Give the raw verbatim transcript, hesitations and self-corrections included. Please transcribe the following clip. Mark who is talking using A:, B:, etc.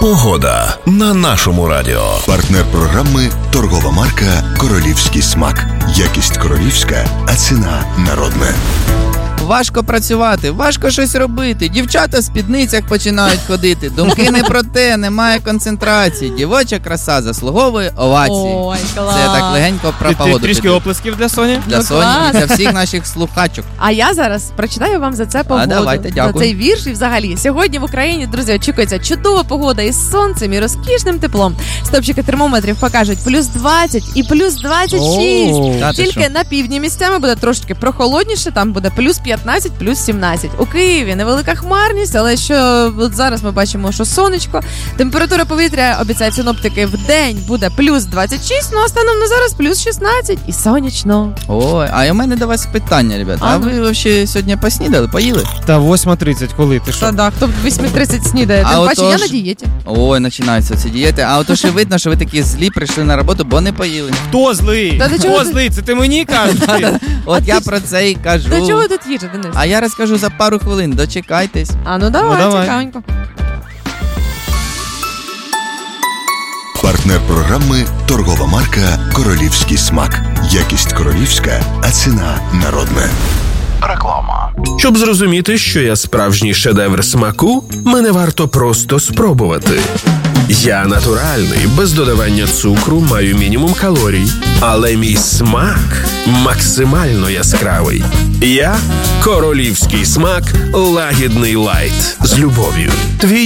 A: Погода на нашому радіо.
B: Партнер програми – торгова марка «Королівський смак». Якість королівська, а ціна народна.
C: Важко працювати, важко щось робити. Дівчата в спідницях починають ходити. Думки не про те, немає концентрації. Дівоча краса заслуговує овації.
D: Ой, клас.
C: Це я так легенько про погоду.
E: Трішки оплесків для Соні.
C: Для
D: Ну,
C: Соні
D: клас.
C: і для всіх наших слухачок.
D: А я зараз прочитаю вам за це погоду.
C: давайте, дякую.
D: За цей вірш і взагалі. Сьогодні в Україні, друзі, очікується чудова погода із сонцем і розкішним теплом. Стопчики термометрів покажуть плюс двадцять і плюс двадцять шість.
E: О,
C: та ти
D: Тільки
C: що?
D: на півдні місцями буде трошки прохолодніше, там буде плюс п'ятнадцять, плюс сімнадцять. У Києві невелика хмарність, але що от зараз ми бачимо, що сонечко. Температура повітря, обіцяють синоптики, в день буде плюс двадцять шість, ну а станом на зараз плюс шістнадцять і сонячно.
C: Ой, а у мене до вас питання, ребята. А,
D: А,
C: а ви взагалі сьогодні поснідали, поїли?
E: Та восьма тридцять, коли ти що?
D: Та да, хто в восьмій тридцять снідає,
C: А
D: тим паче я
C: отож-
D: на дієті.
C: Ой, починаються ці дієти. А от уже видно, що ви такі злі, прийшли на роботу, бо не поїли.
E: Хто злий?
D: Та до чого
E: Хто
D: ти-
E: злий? Це ти мені кажеш? Ти?
C: От
D: А
C: я
D: ти-
C: про це і кажу.
D: До чого тут їжа, Денис?
C: А я розкажу за пару хвилин, дочекайтесь.
D: А ну давай,
E: Ну, давай.
D: цікавенько.
B: Партнер програми – торгова марка «Королівський смак». Якість королівська, а ціна народна.
A: Реклама.
F: Щоб зрозуміти, що я справжній шедевр смаку, мене варто просто спробувати. Я натуральний, без додавання цукру, маю мінімум калорій, але мій смак максимально яскравий. Я – королівський смак лагідний лайт з любов'ю. Твій